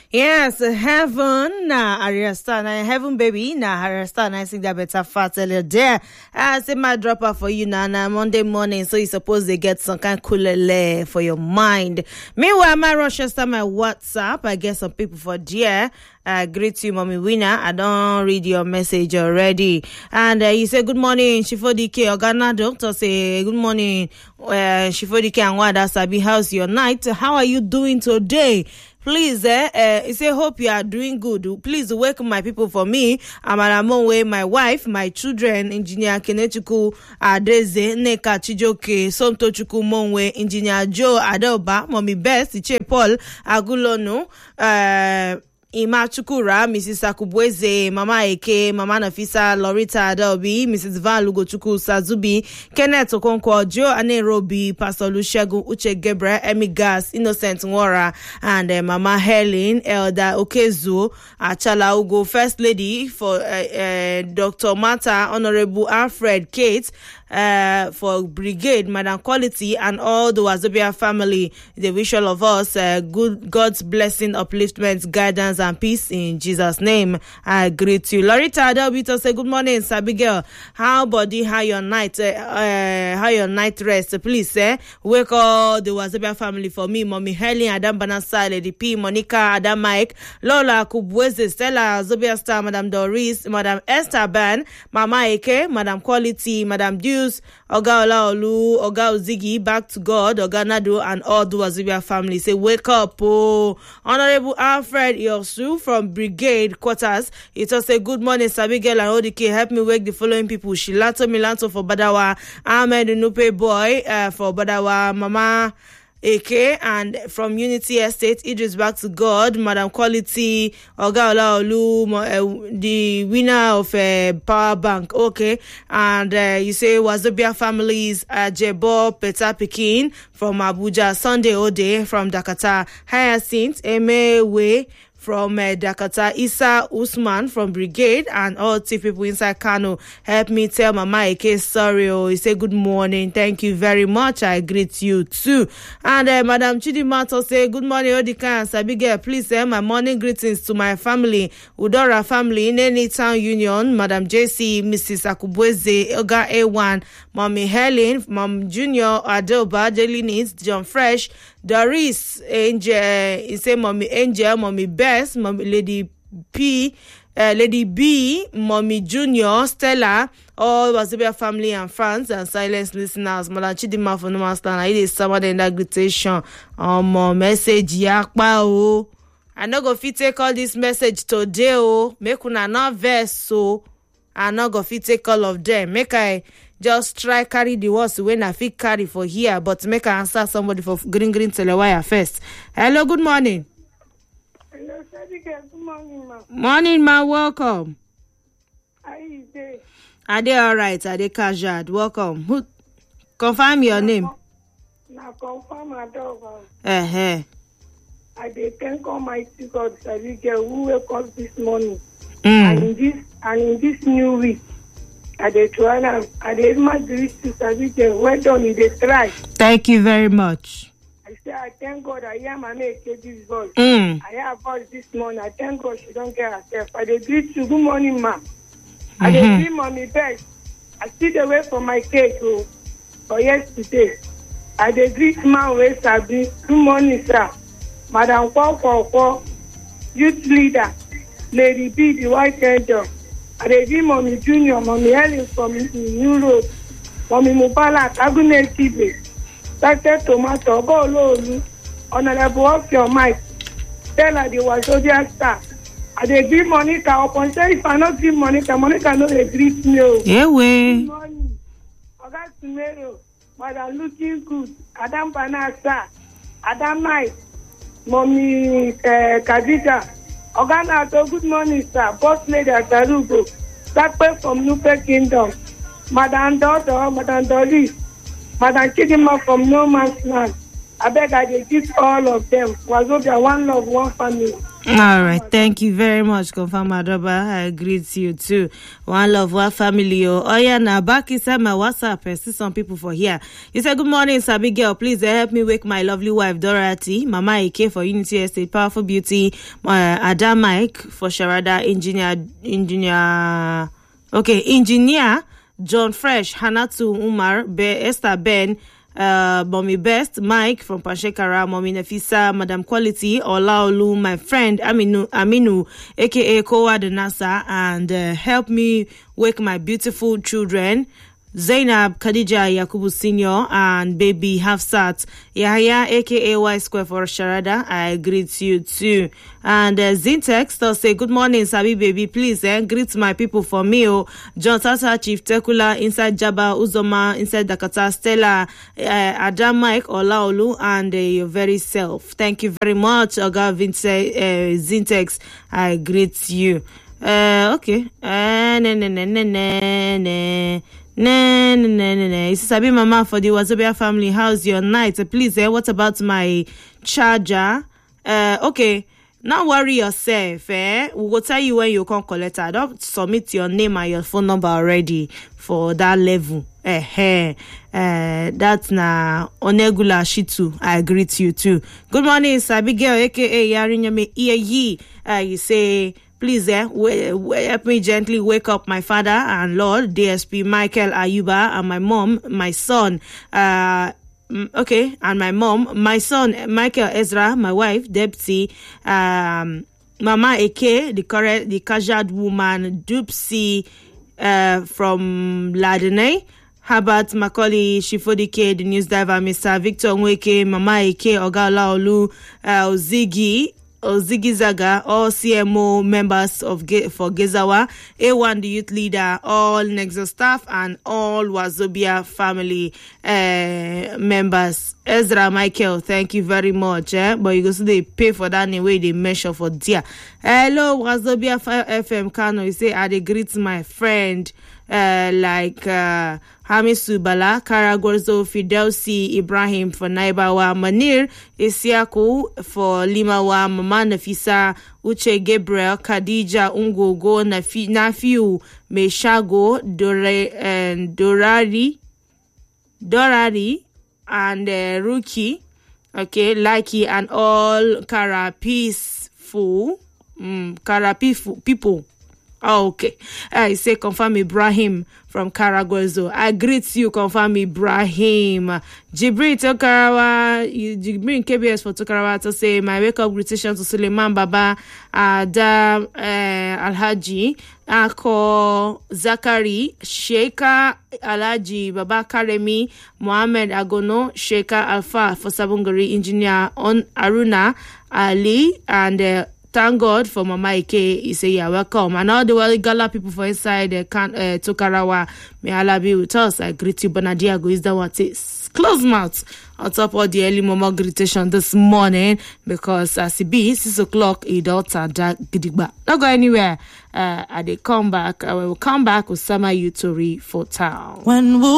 Yes, heaven, Ariastana, heaven baby, Ariastana, I think that better fat earlier there. I say my dropper for you now, Monday morning, so you suppose they get some kind of cool for your mind. Meanwhile, my Rochester, my WhatsApp, I get some people for dear. Greet you, Mommy Winner. I don't read your message already. And you say, good morning, Shifodike. Ogana doctor say, good morning, Shifodike and Wada Sabi. How's your night? How are you doing today? Please, you say, hope you are doing good. Please wake my people for me. I'm Aramonwe, my wife, my children, Engineer Kenechuku Adeze, Neka Chijoke, Somtochuku Monwe, Engineer Joe Adoba, Mommy Best, Iche Paul, Agulono, Ima Chukura, Mrs. Akubweze, Mama Eke, Mama Nafisa, Lorita Adobi, Mrs. Van Lugochuku Sazubi, Kenneth Okonkwo, Joe Anerobi, Pastor Lushegu Uche Gebra, Emi Gas, Innocent Nwora, and Mama Helen, Elder Okezu, Achala Ugo, First Lady for Dr. Mata, Honorable Alfred Kate, for Brigade, Madam Quality, and all the Wazobia family. They wish all of us good God's blessing, upliftment, guidance, and peace in Jesus' name. I greet you. Lorita Adobito say good morning, Sabi girl. How body, how your night rest? Please, wake all the Wazobia family for me. Mommy Helen, Adam Banasa, Lady P, Monica, Adam Mike, Lola Kubweze, Stella, Zobia Star, Madam Doris, Madam Esther Ban, Mama Eke, Madam Quality, Madam Deuce, Oga Olaolu, Oga Ozigi, back to God, Oga Nado, and all the Wazobia family. Say, wake up, oh. Honorable Alfred Yosu from Brigade Quarters. It was a good morning, Sabi girl and Odike. Help me wake the following people. Shilato Milanto for Badawa, Ahmed Nupe Boy for Badawa, Mama Eke, and from Unity Estate, Idris back to God, Madam Quality, Oga Olaolu, the winner of Power Bank, okay, and you say Wazobia families, Jebo, Peta Pikin from Abuja, Sunday Ode from Dakata, Hyacinth, Emewe from Dakata, Isa Usman from Brigade, and all the people inside Kano. Help me tell Mama Eke sorry. You say good morning. Thank you very much. I greet you too. And Madam Chidimato say good morning, Odika and Sabigel. Please send my morning greetings to my family, Udora family in any town union, Madam JC, Mrs. Akubweze, Oga A1, Mommy Helen, Mom Junior, Adoba, Daily Needs, John Fresh, Doris, Angel, he say Mommy Angel, Mommy Best, Mommy Lady P, Lady B, Mommy Junior, Stella, all Wazobia family and friends and silence listeners. Madam Chidima for no master. I did someone in that invitation. Message yakpa o. I not go fit take all this message today o. Make una not verse so. I not go fit take all of them. Make I just try carry the words when I fit carry for here, but make I answer somebody for green telewire first. Hello, good morning. Hello, Sadika. Good morning, ma. Morning, ma. Welcome. How you doing? Are they all right? Are they casual? Welcome. Who? Confirm your name. Now confirm my dog. I dey thank Almighty God, Sadika, who woke us this morning. And in this new week, I dey try and I dey much wish to Sadika. Well done, you dey try. Thank you very much. I say I thank God I hear my mate this voice. I hear her voice this morning. I thank God she don't get herself. I dey greet you. Good morning, ma. I dey greet Mommy Best. I still away from my cake for yesterday. I dey greet man wey Sabi. Good morning, sir. Madam Kwakwa, youth leader, Lady B, the White Angel. I dey greet Mommy Junior, Mommy Helen from New Road, Mommy Mubala, Agune Tibe, Dr. Tomato, Ogololu, Honorable off your mic, Stella, the Wazobia star. I dey greet Monica. Upon say if I not greet Monica no dey greet me. Yeah, way. Good morning. Oga Tumero, Madam looking good, Adam Banasa, Adam Mike, Mommy Kadija, Oga Nato, good morning, sir. Boss Lady Atarugo, Sakpe from Nupe Kingdom, Madam Dodo, Madam Doris, Madam Chidima from No Man's Land, I beg I dey give all of them. Wazobia, one love, one family. All right, thank you very much, Confirm Adoba. I agree with you too. One love, one family. Oh yeah, now back inside my WhatsApp. I see some people for here. You say, good morning, Sabi girl. Please help me wake my lovely wife Dorothy, Mama Ike for Unity Estate, Powerful Beauty, Adam Mike for Sharada, engineer John Fresh, Hanatu Umar, Esther Ben. Mommy Best, Mike from Pashekara, Mommy Nafisa, Madam Quality, Olaolu, my friend Aminu, aka Kowa the Nasa, and help me wake my beautiful children, Zainab, Khadija, Yakubu Senior, and baby Hafsat, Yahya, aka Y Square for Sharada. I greet you too. And Zintex they'll say, good morning, Sabi baby. Please greet my people for me. John Tata, Chief Tekula, inside Jabba, Uzoma, inside Dakata, Stella, Adam Mike, Olaolu, and your very self. Thank you very much, Oga Zintex. I greet you. Okay. It's Sabi Mama for the Wazobia family. How's your night? Please, what about my charger? Okay. Not worry yourself, We will tell you when you come collect it. Don't submit your name and your phone number already for that level. That's na Onegula Shitu. I agree to you too. Good morning, Sabi girl, aka Yarinyame Iye. You say, please, help me gently wake up my father and Lord, DSP Michael Ayuba, and my mom, my son, and my mom, my son, Michael Ezra, my wife, Debsy, Mama Eke, the casual woman, Dupsy, from Ladene, Herbert Macaulay, Shifodike, the news diver, Mr. Victor Nweke, Mama Eke, Ogala Olu, Ziggy Zaga, all CMO members for Gezawa, A1 the youth leader, all Nexus staff, and all Wazobia family members. Ezra Michael, thank you very much. But you go see they pay for that anyway, they measure for dear. Hello, Wazobia FM Kano. You say I greet my friend Hamisu Bala, Karagorzo, Fidelsi, Ibrahim for Naibawa, Manir, Isiaku for Limawa, Mama Nafisa, Uche Gabriel, Khadija, Ungogo, Nafiu, Meshago, Dorari, and Ruki, okay, Lucky, and all Karapifu people. Oh, okay. I say confirm Ibrahim from Karagozo. I greet you, confirm Ibrahim. Jibril Tokarawa, Jibril KBS for Tokarawa to say my wake up greeting to Suleiman Baba, Adam Alhaji, Ako Zakari, Sheikha Alhaji Baba Karemi, Mohammed Agono, Sheikha Alfa for Sabungari, Engineer on Aruna Ali, and thank God for Mama Ike. He say, yeah, welcome. And all the Gala people for inside Tokarawa, may Allah be with us. I greet you, Bonadiago. Is that what it is? Close mouth on top of the early mama greetation this morning, because as it be 6 o'clock, it don't dark gidigba. Not go anywhere. I will come back with Sama Yutori for town. When